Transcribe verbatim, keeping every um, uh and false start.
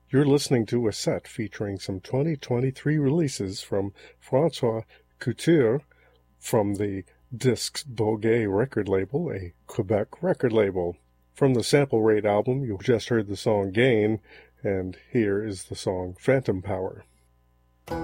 You're listening to a set featuring some twenty twenty-three releases from Francois Couture from the Disques Bourget record label, a Quebec record label. From the Sample Rate album, you just heard the song Gain, and here is the song Phantom Power.